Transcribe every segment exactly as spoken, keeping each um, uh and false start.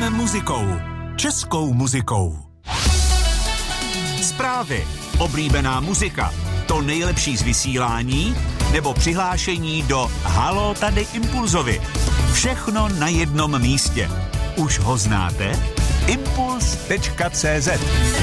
Procházíme muzikou. Českou muzikou. Zprávy. Oblíbená muzika. To nejlepší z vysílání nebo přihlášení do Haló tady Impulzovi. Všechno na jednom místě. Už ho znáte? impuls tečka cé zet.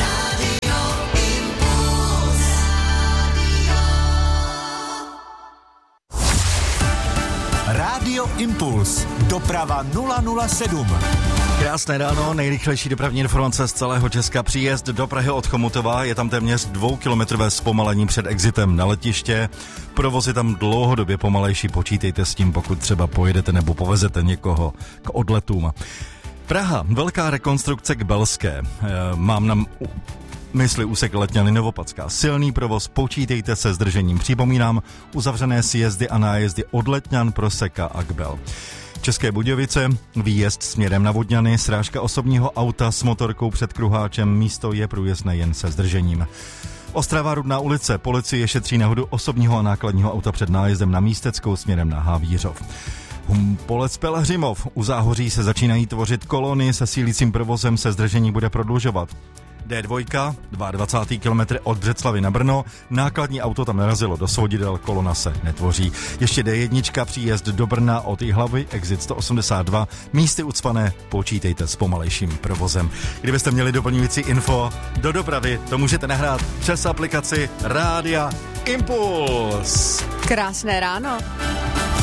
Rádio Impuls. Doprava nula nula sedm. Krásné ráno, nejrychlejší dopravní informace z celého Česka. Příjezd do Prahy od Chomutova, je tam téměř dvoukilometrové zpomalení před exitem na letiště. Provoz je tam dlouhodobě pomalejší, počítejte s tím, pokud třeba pojedete nebo povezete někoho k odletům. Praha, velká rekonstrukce k Belské. Mám na mysli úsek Letňany Novopacká. Silný provoz, počítejte se zdržením. Připomínám, uzavřené sjezdy a nájezdy od Letňan, Proseka a Kbel. České Budějovice, výjezd směrem na Vodňany, srážka osobního auta s motorkou před kruháčem, místo je průjezdné jen se zdržením. Ostrava Rudná ulice, policie šetří nehodu osobního a nákladního auta před nájezdem na Místeckou směrem na Havířov. Humpolec Pelhřimov, u Záhoří se začínají tvořit kolony, se sílícím provozem se zdržení bude prodlužovat. dé dva, dvacátý druhý kilometr od Břeclavy na Brno, nákladní auto tam narazilo do svodidel, kolona se netvoří. Ještě dé jedna, příjezd do Brna od Jihlavy, exit sto osmdesát dva, místy ucpané, počítejte s pomalejším provozem. Kdybyste měli doplňující info do dopravy, to můžete nahrát přes aplikaci Rádia Impuls. Krásné ráno.